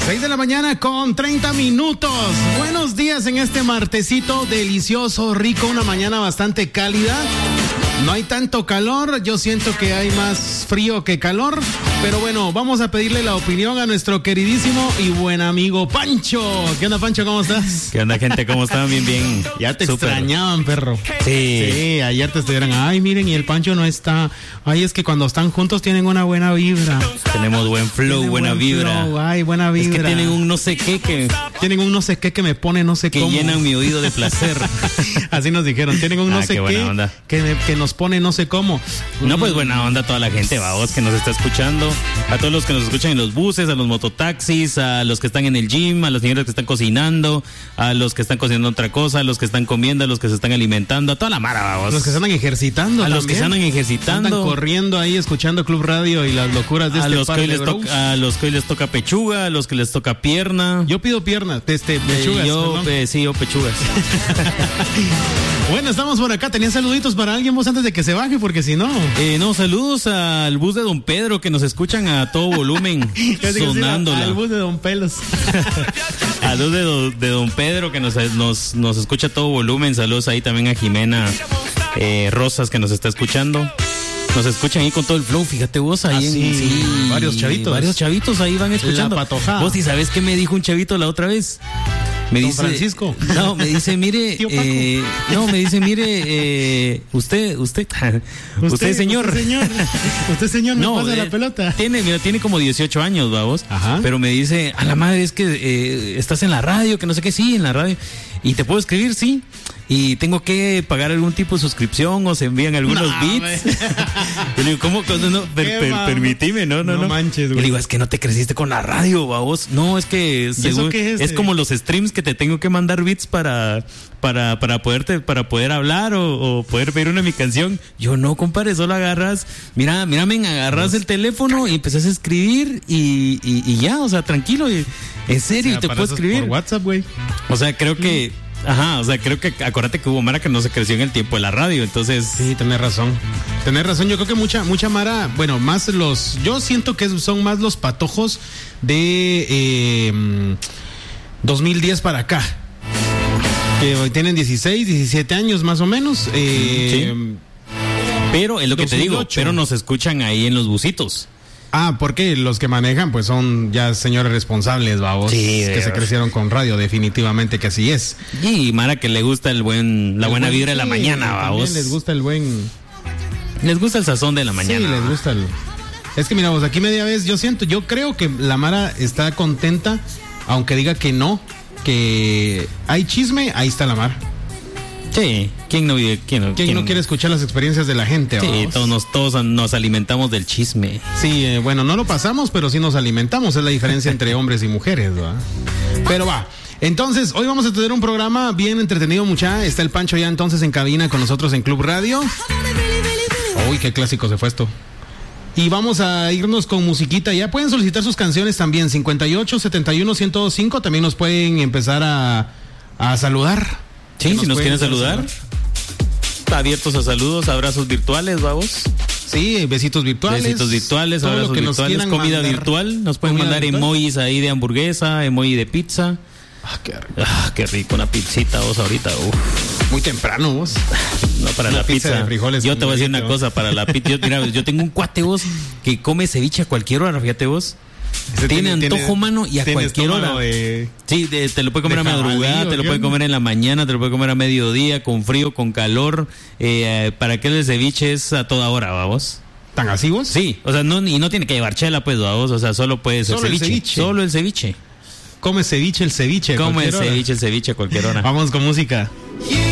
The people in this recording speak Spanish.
6 de la mañana con 30 minutos. Buenos días en este martesito delicioso, rico, una mañana bastante cálida. No hay tanto calor, yo siento que hay más frío que calor, pero bueno, vamos a pedirle la opinión a nuestro queridísimo y buen amigo Pancho. ¿Qué onda, Pancho? ¿Cómo estás? ¿Qué onda, gente? ¿Cómo están? Bien, bien. Ya te extrañaban, perro. Sí, ayer te estuvieron, ay, miren, y el Pancho no está. Ay, es que cuando están juntos tienen una buena vibra. Tenemos buen flow, buena vibra. Flow, ay, buena vibra. Es que tienen un no sé qué que... Tienen un no sé qué que me pone no sé cómo. Que llenan mi oído de placer. Así nos dijeron, tienen un no sé qué que nos pone no sé cómo. No, pues buena onda a toda la gente, vamos, que nos está escuchando. A todos los que nos escuchan en los buses, a los mototaxis, a los que están en el gym, a los señores que están cocinando, a los que están cocinando otra cosa, a los que están comiendo, a los que se están alimentando, a toda la mara, vamos. Los que se andan ejercitando. A los que se andan ejercitando. Andan corriendo ahí, escuchando Club Radio y las locuras de este par de bros. A los que hoy les toca pechuga, a los que les toca pierna. Yo pido pierna, pechugas. Yo pechugas. Bueno, estamos por acá. ¿Tenían saluditos para alguien vos antes de que se baje? Porque si no... No, saludos al bus de Don Pedro, que nos escuchan a todo volumen, sonándola. Al bus de Don Pelos. Al bus de Don Pedro, que nos escucha a todo volumen. Saludos ahí también a Jimena Rosas, que nos está escuchando. Nos escuchan ahí con todo el flow, fíjate vos ahí. Sí, varios chavitos ahí van escuchando. La patojada. Vos, ¿y sabes qué me dijo un chavito la otra vez? Me Don dice, Francisco. No, me dice, mire, usted señor. Usted señor, no pasa la pelota. Tiene como 18 años, vamos. Ajá. Pero me dice, a la madre, es que estás en la radio, que no sé qué, sí, en la radio. Y te puedo escribir, sí. Y tengo que pagar algún tipo de suscripción o se envían algunos bits. Yo le digo, ¿cómo? No, permitime, no. Manches, güey. Le digo, es que no te creciste con la radio, babos. No, es que según, es como los streams que te tengo que mandar bits para poder hablar o poder pedir una de mi canción. Yo no, compadre, solo agarras, mírame, agarras el teléfono y empezás a escribir y ya, o sea, tranquilo, en serio, y te puedo escribir. Por WhatsApp, güey. O sea, creo que acuérdate que hubo Mara que no se creció en el tiempo de la radio, entonces... Sí, tenés razón, yo creo que mucha Mara, bueno, más yo siento que son más los patojos de 2010 para acá, que hoy tienen 16, 17 años más o menos. Sí. Pero es lo que 2008. Te digo, pero nos escuchan ahí en los busitos. Porque los que manejan pues son ya señores responsables, babos, sí, que se crecieron con radio, definitivamente que así es. Y Mara que le gusta la buena vibra de la mañana, babos. Les gusta les gusta el sazón de la mañana. Sí, les gusta es que mira vos, aquí media vez yo creo que la Mara está contenta, aunque diga que no, que hay chisme, ahí está la Mara. Sí, ¿quién no quiere escuchar las experiencias de la gente? Sí, todos nos alimentamos del chisme. Sí, bueno, no lo pasamos, pero sí nos alimentamos, es la diferencia entre hombres y mujeres, ¿verdad? Pero va, entonces, hoy vamos a tener un programa bien entretenido, mucha. Está el Pancho ya entonces en cabina con nosotros en Club Radio. Uy, qué clásico se fue esto. Y vamos a irnos con musiquita. Ya pueden solicitar sus canciones también, 58 71 105, también nos pueden empezar a saludar. Sí, si nos quieren saludar, está abiertos a saludos, abrazos virtuales, vamos. Sí, besitos virtuales, abrazos virtuales, comida virtual. Nos pueden mandar emojis ahí de hamburguesa, emoji de pizza. Qué rico una pizzita vos ahorita. Muy temprano vos. No, para una la pizza de frijoles. Yo te voy a decir una cosa, para la pizza. Yo tengo un cuate vos que come ceviche a cualquier hora, fíjate vos. Tiene antojo, mano, y a cualquier hora. Sí, te lo puede comer a madrugada, te lo puede comer en la mañana, te lo puede comer a mediodía, con frío, con calor. Para que el ceviche es a toda hora, vamos. ¿Tan así vos? Sí, o sea, no tiene que llevar chela, pues, vamos. O sea, solo puede ser ceviche. Solo el ceviche. Come ceviche, el ceviche. Come el ceviche a cualquier hora. Vamos con música. You